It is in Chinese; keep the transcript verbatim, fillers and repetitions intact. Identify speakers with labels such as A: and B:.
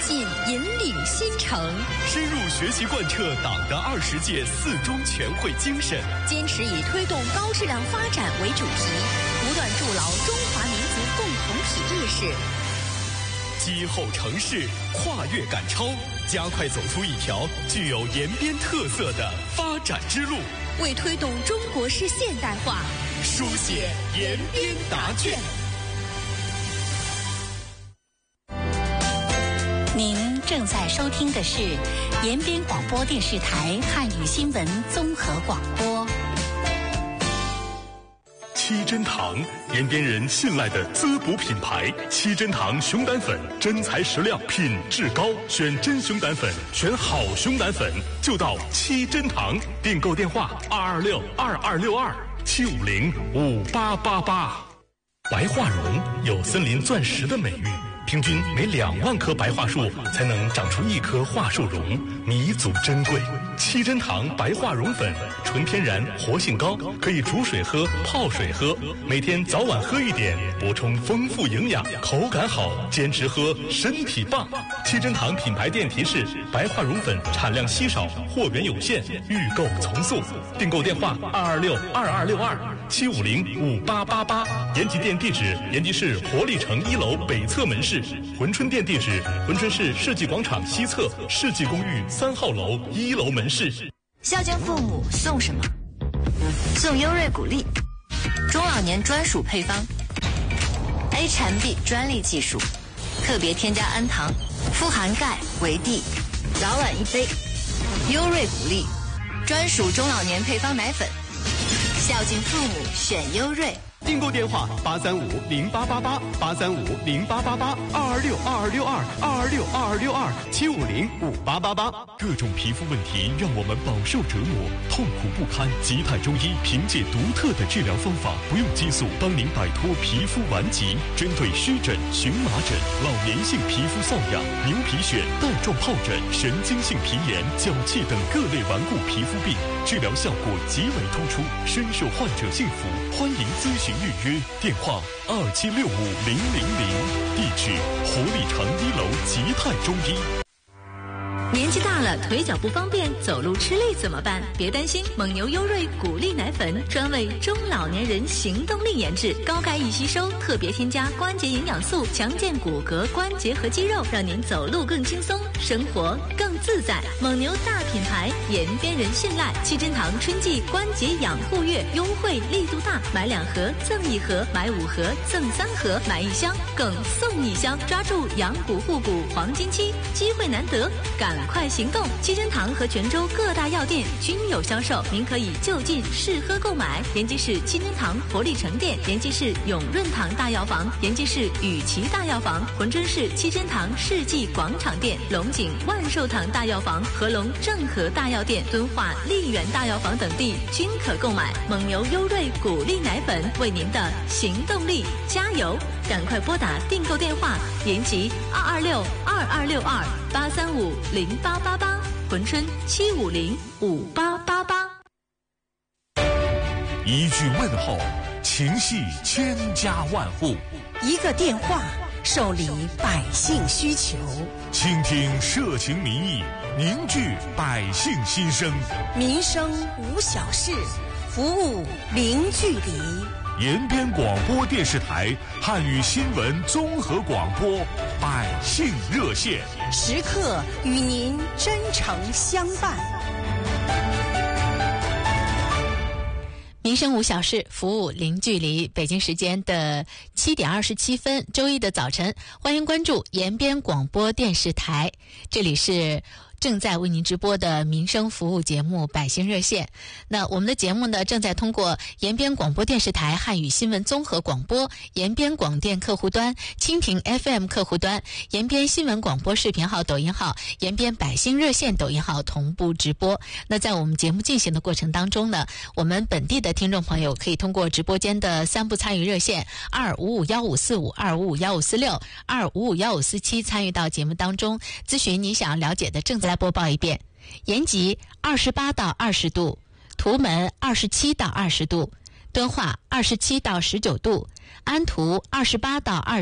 A: 进，引领新城，
B: 深入学习贯彻党的二十届四中全会精神，
A: 坚持以推动高质量发展为主题，不断筑牢中华民族共同体意识。
B: 今后城市跨越赶超，加快走出一条具有延边特色的发展之路，
A: 为推动中国式现代化
B: 书写延边答卷。
C: 您正在收听的是延边广播电视台汉语新闻综合广播。
B: 七珍堂，延边人信赖的滋补品牌。七珍堂熊胆粉，真材实料，品质高，选真熊胆粉，选好熊胆粉，就到七珍堂。订购电话：二二六二二六二七五零五八八八。白桦榕有森林钻石的美誉，平均每两万棵白桦树才能长出一棵桦树榕，弥足珍贵。七珍堂白桦榕粉，纯天然，活性高，可以煮水喝、泡水喝，每天早晚喝一点，补充丰富营养，口感好，坚持喝，身体棒。七珍堂品牌店提示：白桦榕粉产量稀少，货源有限，预购从速。订购电话：二二六二二六二七五零五八八八。延吉店地址：延吉市活力城一楼北侧门市。珲春店地址：珲春市世纪广场西侧世纪公寓三号楼一楼门市。
D: 孝敬父母送什么？送优瑞谷粒，中老年专属配方 ，A 产 B 专利技术，特别添加氨糖，富含钙、维 D， 早晚一杯。优瑞谷粒，专属中老年配方奶粉，孝敬父母选优瑞。
B: 订购电话：八三五零八八八八三五零八八八二二六二二六二二二六二二六二七五零五八八八。各种皮肤问题让我们饱受折磨，痛苦不堪。吉泰中医凭借独特的治疗方法，不用激素，帮您摆脱皮肤顽疾。针对湿疹、荨麻疹、老年性皮肤瘙痒、牛皮癣、带状疱疹、神经性皮炎、脚气等各类顽固皮肤病，治疗效果极为突出，深受患者信服。欢迎咨询预约，电话二七六五零零零，地址活力城一楼吉泰中医。
A: 年纪大了，腿脚不方便，走路吃力怎么办？别担心，蒙牛优瑞谷粒奶粉专为中老年人行动力研制，高钙易吸收，特别添加关节营养素，强健骨骼、关节和肌肉，让您走路更轻松，生活更自在。蒙牛大品牌，延边人信赖。七珍堂春季关节养护月优惠力度大，买两盒赠一盒，买五盒赠三盒，买一箱更送一箱，抓住养骨护骨黄金期，机会难得，赶快行动！七珍堂和泉州各大药店均有销售，您可以就近试喝购买。延吉市七珍堂活力城店、延吉市永润堂大药房、延吉市雨琦大药房、珲春市七珍堂世纪广场店、龙井万寿堂大药房、合龙正和大药店、敦化丽园大药房等地均可购买。蒙牛优瑞谷粒奶粉为您的行动力加油！赶快拨打订购电话：延吉二二六二二六二八三五零八八八，珲春七五零五八八八。
B: 一句问候，情系千家万户；
E: 一个电话，受理百姓需求。
B: 倾听社情民意，凝聚百姓心声。
E: 民生无小事，服务零距离。
B: 延边广播电视台汉语新闻综合广播百姓热线，
E: 时刻与您真诚相伴。
C: 民生无小事，服务零距离。北京时间的七点二十七分，周一的早晨，欢迎关注延边广播电视台，这里是正在为您直播的民生服务节目百姓热线。那我们的节目呢，正在通过延边广播电视台汉语新闻综合广播、延边广电客户端、蜻蜓 F M 客户端、延边新闻广播视频号、抖音号、延边百姓热线抖音号同步直播。那在我们节目进行的过程当中呢，我们本地的听众朋友可以通过直播间的三部参与热线二五五幺五四五、二五五幺五四六、二五五幺五四七参与到节目当中，咨询你想要了解的政策。播报一遍：延吉二十八到二十度，图门二十七到二十度，敦化二十七到十九度，安图二十八到二